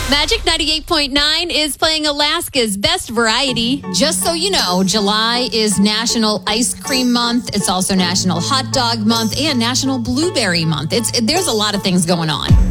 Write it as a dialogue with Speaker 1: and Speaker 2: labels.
Speaker 1: Magic 98.9 is playing Alaska's best variety.
Speaker 2: Just so you know, July is National Ice Cream Month. It's also National Hot Dog Month and National Blueberry Month. There's a lot of things going on.